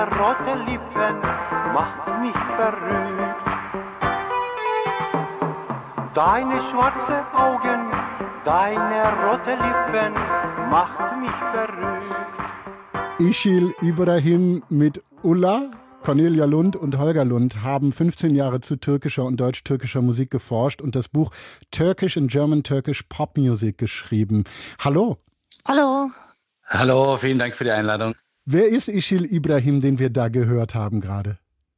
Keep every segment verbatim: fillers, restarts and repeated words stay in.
Rote Lippen macht mich verrückt. Deine schwarze Augen, deine rote Lippen macht mich verrückt. Işıl İbrahim mit Ulla, Cornelia Lund und Holger Lund haben fünfzehn Jahre zu türkischer und deutsch-türkischer Musik geforscht und das Buch Turkish and German Turkish Pop Music geschrieben. Hallo. Hallo. Hallo, vielen Dank für die Einladung. Wer ist Işıl İbrahim, den wir da gehört haben gerade?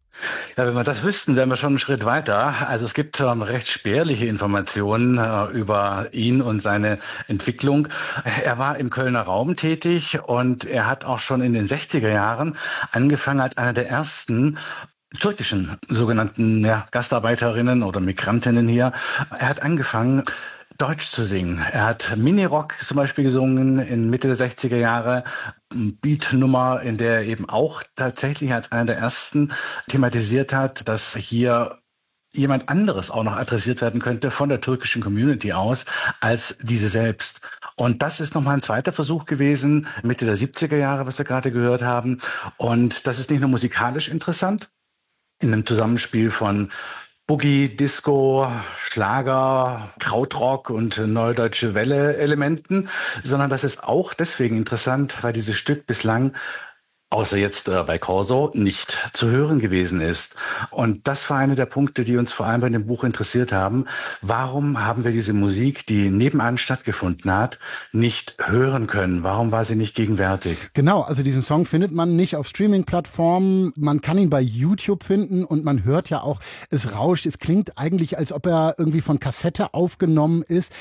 Ja, wenn wir das wüssten, wären wir schon einen Schritt weiter. Also es gibt ähm, recht spärliche Informationen äh, über ihn und seine Entwicklung. Er war im Kölner Raum tätig und er hat auch schon in den sechziger Jahren angefangen als einer der ersten türkischen sogenannten ja, Gastarbeiterinnen oder Migrantinnen hier. Er hat angefangen, Deutsch zu singen. Er hat Minirock zum Beispiel gesungen in Mitte der sechziger Jahre, Beatnummer, in der er eben auch tatsächlich als einer der ersten thematisiert hat, dass hier jemand anderes auch noch adressiert werden könnte von der türkischen Community aus als diese selbst. Und das ist nochmal ein zweiter Versuch gewesen, Mitte der siebziger Jahre, was wir gerade gehört haben. Und das ist nicht nur musikalisch interessant, in einem Zusammenspiel von Boogie, Disco, Schlager, Krautrock und Neue Deutsche Welle-Elementen, sondern das ist auch deswegen interessant, weil dieses Stück bislang, außer jetzt äh, bei Corso, nicht zu hören gewesen ist. Und das war einer der Punkte, die uns vor allem bei dem Buch interessiert haben. Warum haben wir diese Musik, die nebenan stattgefunden hat, nicht hören können? Warum war sie nicht gegenwärtig? Genau, also diesen Song findet man nicht auf Streaming-Plattformen. Man kann ihn bei YouTube finden und man hört ja auch, es rauscht. Es klingt eigentlich, als ob er irgendwie von Kassette aufgenommen ist.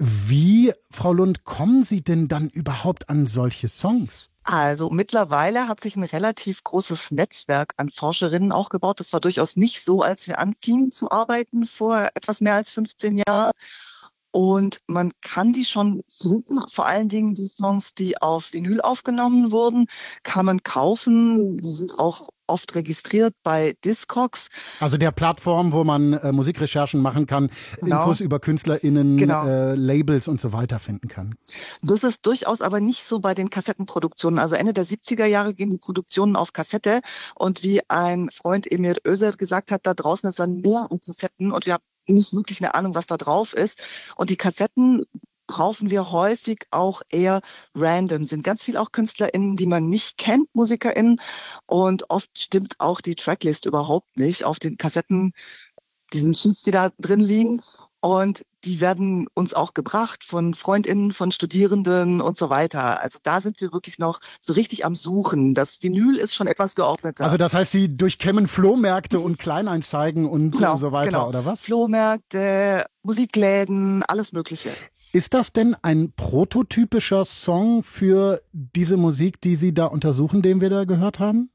Wie, Frau Lund, kommen Sie denn dann überhaupt an solche Songs? Also mittlerweile hat sich ein relativ großes Netzwerk an Forscherinnen auch gebaut. Das war durchaus nicht so, als wir anfingen zu arbeiten vor etwas mehr als fünfzehn Jahren. Und man kann die schon finden, vor allen Dingen die Songs, die auf Vinyl aufgenommen wurden, kann man kaufen. Die sind auch oft registriert bei Discogs. Also der Plattform, wo man äh, Musikrecherchen machen kann, genau. Infos über KünstlerInnen, genau. äh, Labels und so weiter finden kann. Das ist durchaus aber nicht so bei den Kassettenproduktionen. Also Ende der siebziger Jahre gehen die Produktionen auf Kassette. Und wie ein Freund Emir Özer gesagt hat, da draußen ist dann mehr an Kassetten und wir haben nicht wirklich eine Ahnung, was da drauf ist. Und die Kassetten kaufen wir häufig auch eher random. Sind ganz viel auch KünstlerInnen, die man nicht kennt, MusikerInnen. Und oft stimmt auch die Tracklist überhaupt nicht auf den Kassetten, diesen Sheets, die da drin liegen. Und die werden uns auch gebracht von FreundInnen, von Studierenden und so weiter. Also da sind wir wirklich noch so richtig am Suchen. Das Vinyl ist schon etwas geordneter. Also das heißt, Sie durchkämmen Flohmärkte und Kleinanzeigen und genau, so weiter, genau. oder was? Flohmärkte, Musikläden, alles Mögliche. Ist das denn ein prototypischer Song für diese Musik, die Sie da untersuchen, den wir da gehört haben?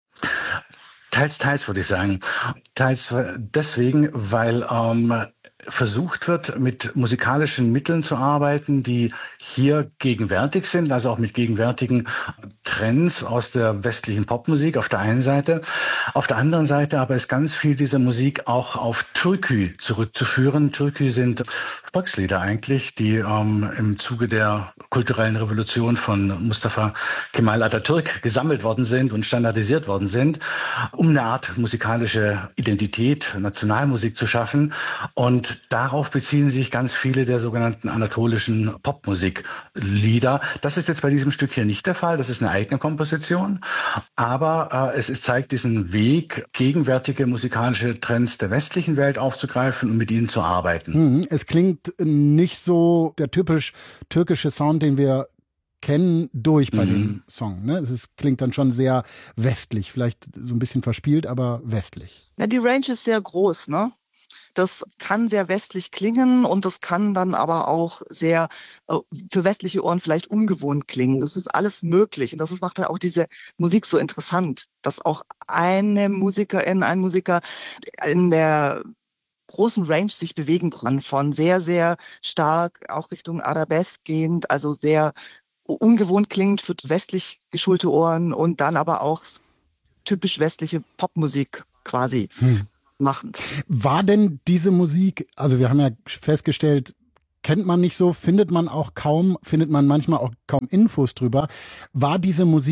Teils, teils würde ich sagen. Teils deswegen, weil ähm, versucht wird, mit musikalischen Mitteln zu arbeiten, die hier gegenwärtig sind, also auch mit gegenwärtigen Trends aus der westlichen Popmusik auf der einen Seite. Auf der anderen Seite aber ist ganz viel dieser Musik auch auf Türkü zurückzuführen. Türkü sind Volkslieder eigentlich, die ähm, im Zuge der kulturellen Revolution von Mustafa Kemal Atatürk gesammelt worden sind und standardisiert worden sind, um eine Art musikalische Identität, Nationalmusik zu schaffen. Und darauf beziehen sich ganz viele der sogenannten anatolischen Popmusiklieder. Das ist jetzt bei diesem Stück hier nicht der Fall. Das ist eine eigene Komposition. Aber äh, es ist, zeigt diesen Weg, gegenwärtige musikalische Trends der westlichen Welt aufzugreifen und mit ihnen zu arbeiten. Es klingt nicht so der typisch türkische Sound, den wir kennen, durch bei mhm. dem Song. Ne? Es ist, klingt dann schon sehr westlich. Vielleicht so ein bisschen verspielt, aber westlich. Ja, die Range ist sehr groß, ne? Das kann sehr westlich klingen und das kann dann aber auch sehr äh, für westliche Ohren vielleicht ungewohnt klingen. Das ist alles möglich und das macht dann auch diese Musik so interessant, dass auch eine Musikerin, ein Musiker in der großen Range sich bewegen kann, von sehr, sehr stark auch Richtung Arabesk gehend, also sehr ungewohnt klingend für westlich geschulte Ohren und dann aber auch typisch westliche Popmusik quasi. Hm. Machen. War denn diese Musik, also wir haben ja festgestellt, kennt man nicht so, findet man auch kaum, findet man manchmal auch kaum Infos drüber. War diese Musik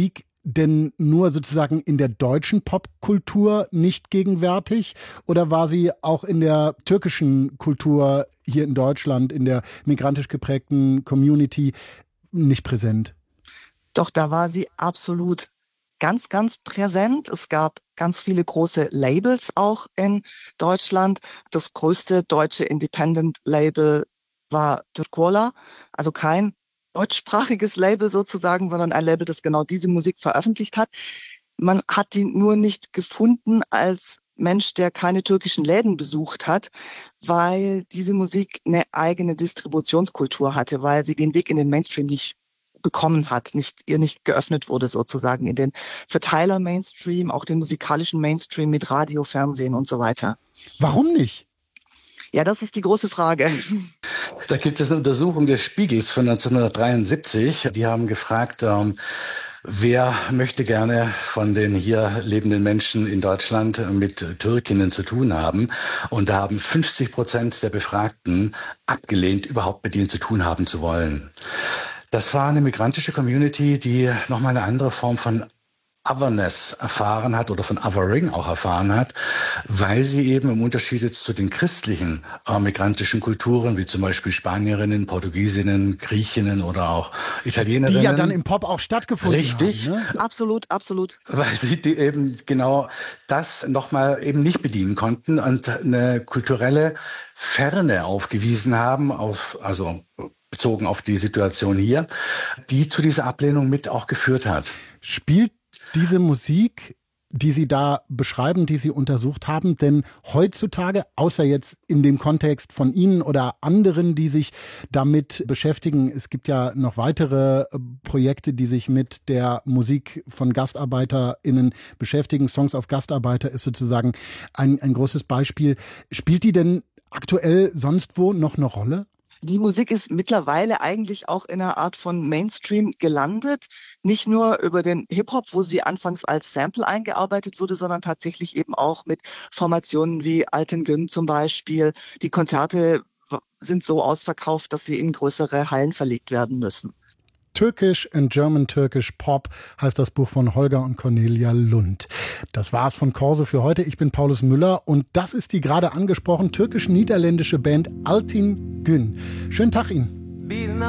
denn nur sozusagen in der deutschen Popkultur nicht gegenwärtig oder war sie auch in der türkischen Kultur hier in Deutschland, in der migrantisch geprägten Community nicht präsent? Doch, da war sie absolut ganz, ganz präsent. Es gab ganz viele große Labels auch in Deutschland. Das größte deutsche Independent-Label war Türkola, also kein deutschsprachiges Label sozusagen, sondern ein Label, das genau diese Musik veröffentlicht hat. Man hat die nur nicht gefunden als Mensch, der keine türkischen Läden besucht hat, weil diese Musik eine eigene Distributionskultur hatte, weil sie den Weg in den Mainstream nicht bekommen hat, nicht, ihr nicht geöffnet wurde sozusagen in den Verteiler-Mainstream, auch den musikalischen Mainstream mit Radio, Fernsehen und so weiter. Warum nicht? Ja, das ist die große Frage. Da gibt es eine Untersuchung des Spiegels von neunzehnhundertdreiundsiebzig. Die haben gefragt, ähm, wer möchte gerne von den hier lebenden Menschen in Deutschland mit Türkinnen zu tun haben? Und da haben fünfzig Prozent der Befragten abgelehnt, überhaupt mit ihnen zu tun haben zu wollen. Das war eine migrantische Community, die nochmal eine andere Form von Otherness erfahren hat oder von Othering auch erfahren hat, weil sie eben im Unterschied jetzt zu den christlichen äh, migrantischen Kulturen, wie zum Beispiel Spanierinnen, Portugiesinnen, Griechinnen oder auch Italienerinnen. Die ja dann im Pop auch stattgefunden richtig, haben. Richtig. Ne? Absolut, absolut. Weil sie die eben genau das nochmal eben nicht bedienen konnten und eine kulturelle Ferne aufgewiesen haben, auf, also bezogen auf die Situation hier, die zu dieser Ablehnung mit auch geführt hat. Spielt diese Musik, die Sie da beschreiben, die Sie untersucht haben, denn heutzutage, außer jetzt in dem Kontext von Ihnen oder anderen, die sich damit beschäftigen, es gibt ja noch weitere Projekte, die sich mit der Musik von GastarbeiterInnen beschäftigen. Songs of Gastarbeiter ist sozusagen ein, ein großes Beispiel. Spielt die denn aktuell sonst wo noch eine Rolle? Die Musik ist mittlerweile eigentlich auch in einer Art von Mainstream gelandet. Nicht nur über den Hip-Hop, wo sie anfangs als Sample eingearbeitet wurde, sondern tatsächlich eben auch mit Formationen wie Alten Gün zum Beispiel. Die Konzerte sind so ausverkauft, dass sie in größere Hallen verlegt werden müssen. Turkish and German Turkish Pop heißt das Buch von Holger und Cornelia Lund. Das war's von Corso für heute. Ich bin Paulus Müller und das ist die gerade angesprochen türkisch-niederländische Band Altin Gün. Schönen Tag Ihnen.